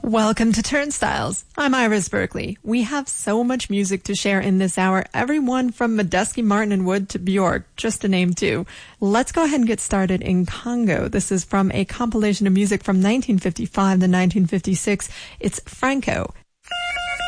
Welcome to Turnstiles. I'm Iris Berkeley. We have so much music to share in this hour, everyone from Medeski, Martin and Wood to Bjork, just to name two. Let's go ahead and get started in Congo. This is from a compilation of music from 1955 to 1956. It's Franco,